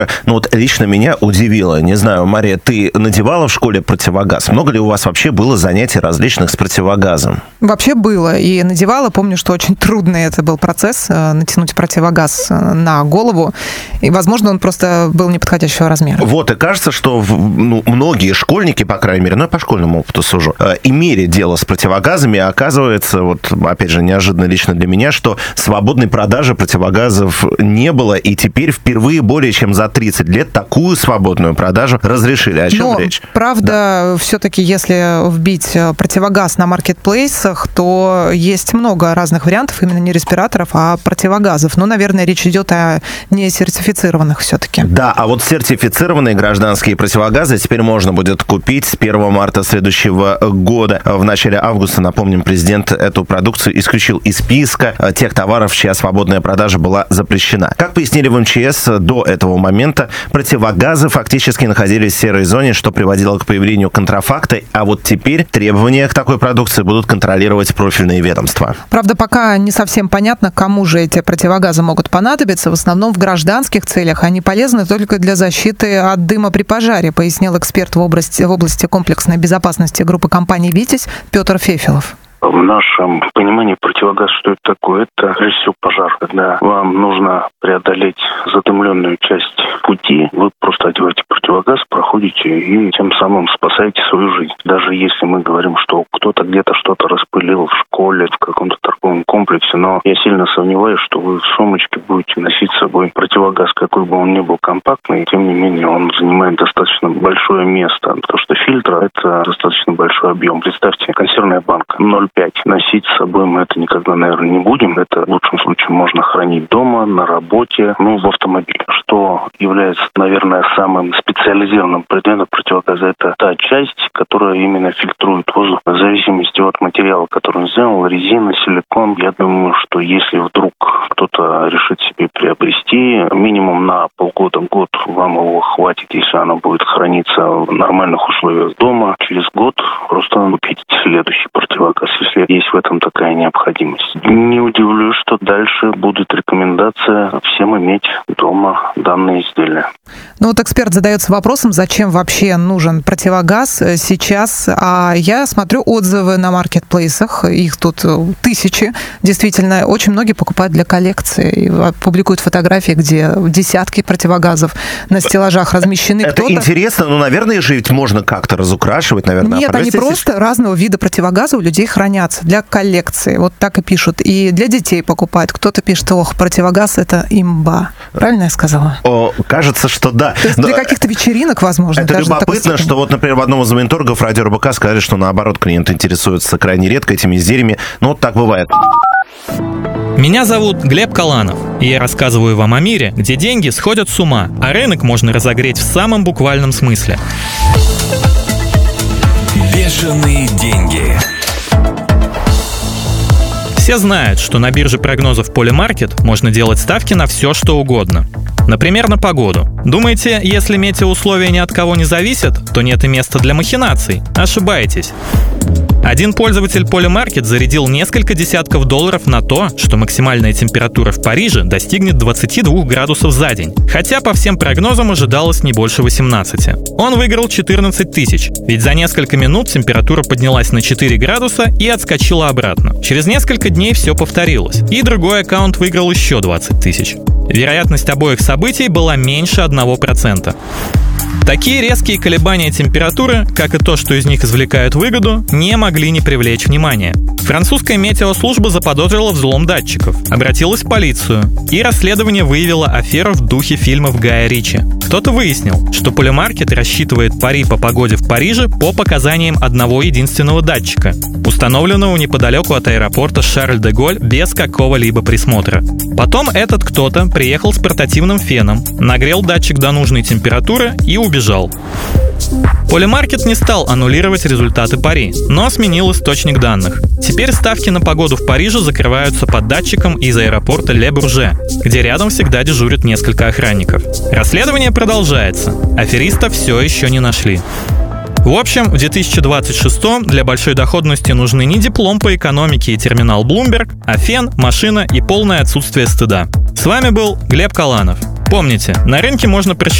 Ну вот лично меня удивило. Не знаю, Мария, ты надевала в школе противогаз? Много ли у вас вообще было занятий различных с противогазом? Вообще было. И надевала. Помню, что очень трудный это был процесс, натянуть противогаз на голову. И, возможно, он просто был неподходящего размера. Вот, и кажется, что многие школьники, по крайней мере, по школьному опыту сужу, имели дело с противогазами, а оказывается, вот, опять же, неожиданно лично для меня, что свободной продажи противогазов не было, и теперь впервые более чем за 30 лет такую свободную продажу разрешили. О чем речь? Правда, все-таки, если вбить противогаз на маркетплейсах, то есть много разных вариантов, именно не респираторов, а противогазов. Но, наверное, речь идет о несертифицированных все-таки. Да, а вот сертифицированные гражданские противогазы теперь можно будет купить с 1 марта следующего года. В начале августа, напомним, президент эту продукцию исключил из списка тех товаров, чья свободная продажа была запрещена. Как пояснили в МЧС, до этого момента противогазы фактически находились в серой зоне, что приводило к появлению контрафакта, а вот теперь требования к такой продукции будут контролировать профильные ведомства. Правда, пока не совсем понятно, кому же эти противогазы могут понадобиться. В основном в гражданских целях. Они полезны только для защиты от дыма при пожаре, пояснил эксперт в области комплексной безопасности группы компаний «Витязь» Петр Фефелов. В нашем понимании противогаз, что это такое? Это, прежде всего, пожар. Когда вам нужно преодолеть задымленную часть пути, вы просто одеваете противогаз, проходите и тем самым спасаете свою жизнь. Даже если мы говорим, что кто-то где-то что-то распылил в школе, в каком-то торговом комплексе, но я сильно сомневаюсь, что вы в сумочке будете носить с собой противогаз, какой бы он ни был компактный, тем не менее он занимает достаточно большое место, потому что фильтр – это достаточно большой объем. Представьте, консервная банка 0,5. Носить с собой мы это никогда, наверное, не будем. Это в лучшем случае можно хранить дома, на работе, в автомобиле. Что является, наверное, самым специализированным предметом противогаза, это та часть, которая именно фильтрует воздух. В зависимости от материала, который он сделал, резина, силикон, я думаю, что если вдруг кто-то решит себе приобрести, минимум на полгода-год вам его хватит, если оно будет храниться в нормальных условиях дома. Через год просто купите следующий противогаз, если есть в этом такая необходимость. Не удивлюсь, что дальше будет рекомендация всем иметь дома данные изделия. Вот эксперт задается вопросом, зачем вообще нужен противогаз сейчас. А я смотрю отзывы на маркетплейсах, их тут тысячи. Действительно, очень многие покупают для коллекции. И публикуют фотографии, где десятки противогазов на стеллажах размещены. Это интересно, но, наверное, же ведь можно как-то разукрашивать, наверное. Нет, они просто разного вида противогаза у людей хранятся для коллекции. Вот так и пишут. И для детей покупают. Кто-то пишет, противогаз – это имба. Правильно я сказала? Кажется, что да. То есть для каких-то вечеринок, возможно. Это любопытно, что вот, например, в одном из военторгов Радио РБК сказали, что наоборот клиенты интересуются крайне редко этими изделиями. Но вот так бывает. Меня зовут Глеб Каланов, и я рассказываю вам о мире, где деньги сходят с ума, а рынок можно разогреть в самом буквальном смысле. Бешеные деньги. Все знают, что на бирже прогнозов Polymarket можно делать ставки на все, что угодно. Например, на погоду. Думаете, если метеоусловия ни от кого не зависят, то нет и места для махинаций? Ошибаетесь. Один пользователь Polymarket зарядил несколько десятков долларов на то, что максимальная температура в Париже достигнет 22 градусов за день, хотя по всем прогнозам ожидалось не больше 18. Он выиграл 14 тысяч, ведь за несколько минут температура поднялась на 4 градуса и отскочила обратно. Через несколько дней все повторилось, и другой аккаунт выиграл еще 20 тысяч. Вероятность обоих событий была меньше 1%. Такие резкие колебания температуры, как и то, что из них извлекают выгоду, не могли не привлечь внимания. Французская метеослужба заподозрила взлом датчиков, обратилась в полицию, и расследование выявило аферу в духе фильмов Гая Ричи. Кто-то выяснил, что Polymarket рассчитывает пари по погоде в Париже по показаниям одного единственного датчика, установленного неподалеку от аэропорта Шарль-де-Голь без какого-либо присмотра. Потом этот кто-то приехал с портативным феном, нагрел датчик до нужной температуры и убежал. Polymarket не стал аннулировать результаты пари, но сменил источник данных. Теперь ставки на погоду в Париже закрываются под датчиком из аэропорта Ле-Бурже, где рядом всегда дежурят несколько охранников. Расследование продолжается. Афериста все еще не нашли. В общем, в 2026 для большой доходности нужны не диплом по экономике и терминал Bloomberg, а фен, машина и полное отсутствие стыда. С вами был Глеб Каланов. Помните, на рынке можно просчитать